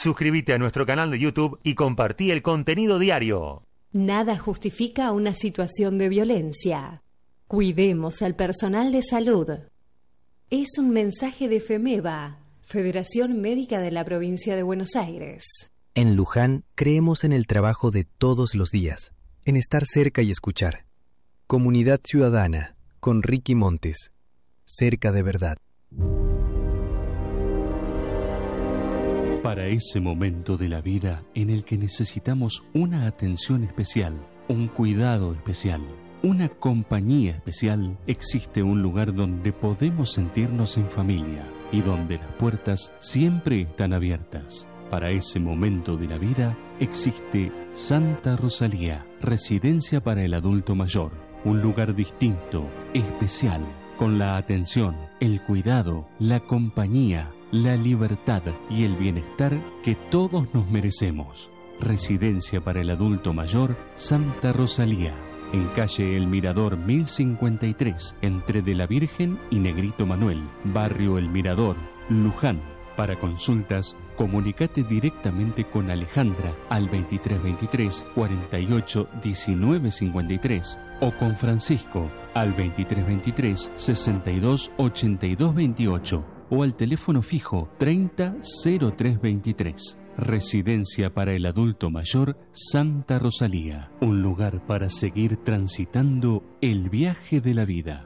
Suscríbete a nuestro canal de YouTube y compartí el contenido diario. Nada justifica una situación de violencia. Cuidemos al personal de salud. Es un mensaje de FEMEBA, Federación Médica de la Provincia de Buenos Aires. En Luján creemos en el trabajo de todos los días, en estar cerca y escuchar. Comunidad Ciudadana, con Ricky Montes. Cerca de verdad. Para ese momento de la vida en el que necesitamos una atención especial, un cuidado especial, una compañía especial, existe un lugar donde podemos sentirnos en familia y donde las puertas siempre están abiertas. Para ese momento de la vida existe Santa Rosalía, residencia para el adulto mayor, un lugar distinto, especial, con la atención, el cuidado, la compañía, la libertad y el bienestar que todos nos merecemos. Residencia para el adulto mayor, Santa Rosalía, en calle El Mirador 1053, entre De la Virgen y Negrito Manuel, barrio El Mirador, Luján. Para consultas, comunicate directamente con Alejandra al 2323 48 19 53 o con Francisco al 2323 62 82 28 o al teléfono fijo 30 03 23. Residencia para el adulto mayor Santa Rosalía, un lugar para seguir transitando el viaje de la vida.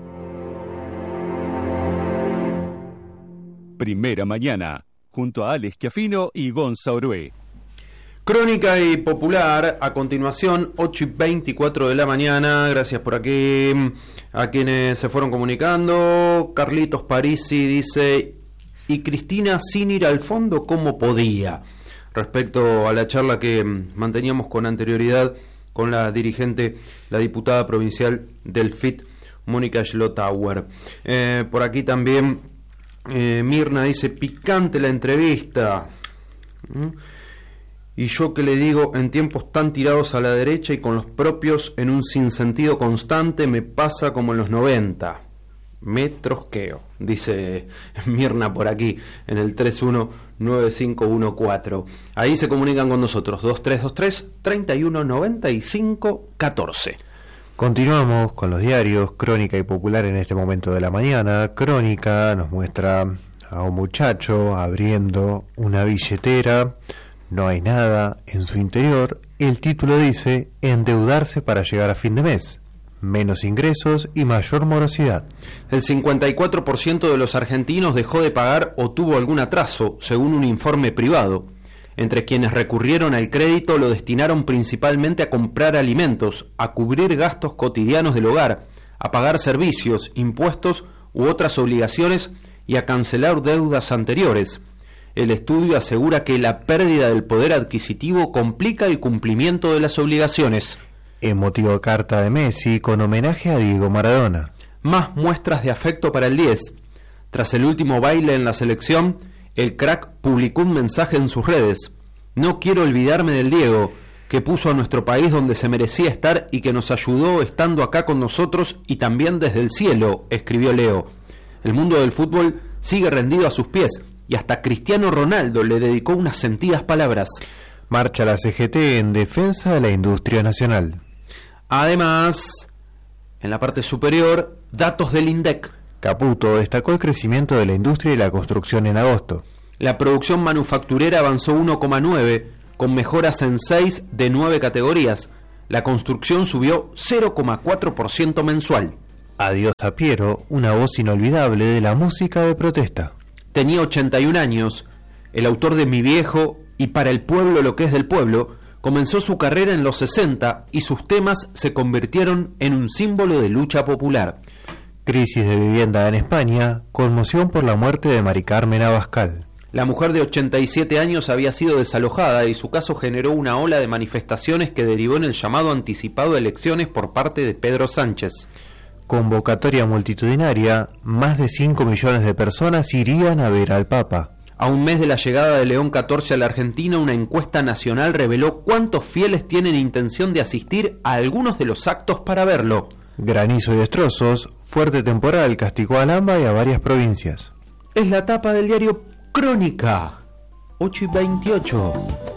Primera Mañana, junto a Alex Schiaffino y Gonza Orué. Crónica y Popular, a continuación, 8:24 de la mañana. Gracias por aquí a quienes se fueron comunicando. Carlitos Parisi dice: y Cristina sin ir al fondo, ¿cómo podía? Respecto a la charla que manteníamos con anterioridad con la dirigente, la diputada provincial del FIT, Mónica Schlotauer. Por aquí también Mirna dice: picante la entrevista. Y yo que le digo, en tiempos tan tirados a la derecha y con los propios en un sinsentido constante, me pasa como en los 90. Me trosqueo, dice Mirna por aquí, en el 319514. Ahí se comunican con nosotros, 2323-319514. Continuamos con los diarios, Crónica y Popular en este momento de la mañana. Crónica nos muestra a un muchacho abriendo una billetera. No hay nada en su interior. El título dice: endeudarse para llegar a fin de mes. Menos ingresos y mayor morosidad. El 54% de los argentinos dejó de pagar o tuvo algún atraso, según un informe privado. Entre quienes recurrieron al crédito lo destinaron principalmente a comprar alimentos, a cubrir gastos cotidianos del hogar, a pagar servicios, impuestos u otras obligaciones y a cancelar deudas anteriores. El estudio asegura que la pérdida del poder adquisitivo complica el cumplimiento de las obligaciones. Emotiva carta de Messi con homenaje a Diego Maradona. Más muestras de afecto para el 10. Tras el último baile en la selección, el crack publicó un mensaje en sus redes: no quiero olvidarme del Diego, que puso a nuestro país donde se merecía estar y que nos ayudó estando acá con nosotros y también desde el cielo, escribió Leo. El mundo del fútbol sigue rendido a sus pies y hasta Cristiano Ronaldo le dedicó unas sentidas palabras. Marcha la CGT en defensa de la industria nacional. Además, en la parte superior, datos del INDEC. Caputo destacó el crecimiento de la industria y la construcción en agosto. La producción manufacturera avanzó 1,9, con mejoras en 6 de 9 categorías. La construcción subió 0,4% mensual. Adiós a Piero, una voz inolvidable de la música de protesta. Tenía 81 años. El autor de Mi Viejo y Para el Pueblo lo que es del pueblo comenzó su carrera en los 60 y sus temas se convirtieron en un símbolo de lucha popular. Crisis de vivienda en España, conmoción por la muerte de Mari Carmen Abascal. La mujer de 87 años había sido desalojada y su caso generó una ola de manifestaciones que derivó en el llamado anticipado de elecciones por parte de Pedro Sánchez. Convocatoria multitudinaria, más de 5 millones de personas irían a ver al Papa. A un mes de la llegada de León XIV a la Argentina, una encuesta nacional reveló cuántos fieles tienen intención de asistir a algunos de los actos para verlo. Granizo y destrozos, fuerte temporal castigó a Lamba y a varias provincias. Es la tapa del diario Crónica. 8:28.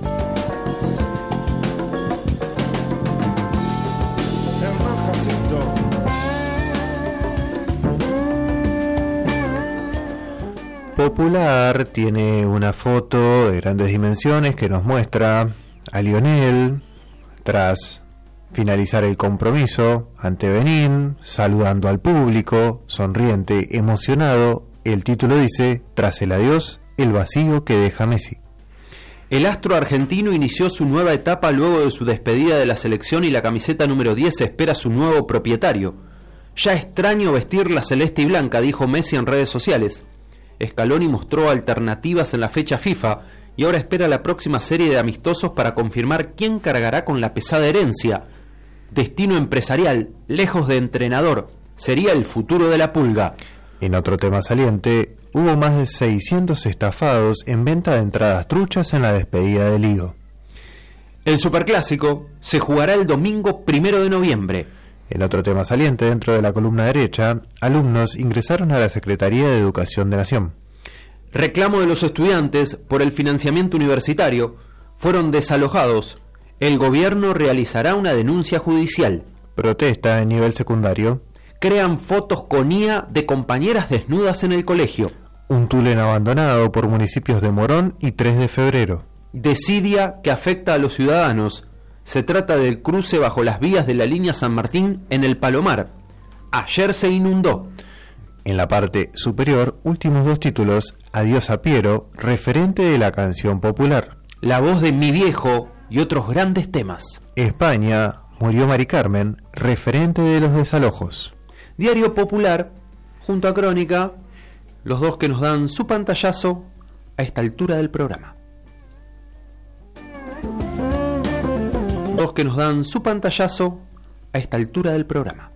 Popular tiene una foto de grandes dimensiones que nos muestra a Lionel tras finalizar el compromiso ante Benín, saludando al público, sonriente, emocionado. El título dice: tras el adiós, el vacío que deja Messi. El astro argentino inició su nueva etapa luego de su despedida de la selección y la camiseta número 10 espera su nuevo propietario. Ya extraño vestir la celeste y blanca, dijo Messi en redes sociales. Scaloni mostró alternativas en la fecha FIFA y ahora espera la próxima serie de amistosos para confirmar quién cargará con la pesada herencia. Destino empresarial, lejos de entrenador, sería el futuro de la Pulga. En otro tema saliente, hubo más de 600 estafados en venta de entradas truchas en la despedida de Lío. El Superclásico se jugará el domingo 1 de noviembre. En otro tema saliente, dentro de la columna derecha, alumnos ingresaron a la Secretaría de Educación de Nación. Reclamo de los estudiantes por el financiamiento universitario. Fueron desalojados. El gobierno realizará una denuncia judicial. Protesta en nivel secundario. Crean fotos con IA de compañeras desnudas en el colegio. Un túnel abandonado por municipios de Morón y 3 de febrero. Desidia que afecta a los ciudadanos. Se trata del cruce bajo las vías de la línea San Martín en el Palomar. Ayer se inundó. En la parte superior, últimos 2 títulos: Adiós a Piero, referente de la canción popular. La voz de Mi Viejo y otros grandes temas. España, murió Mari Carmen, referente de los desalojos. Diario Popular, junto a Crónica, los dos que nos dan su pantallazo a esta altura del programa. Dos que nos dan su pantallazo a esta altura del programa.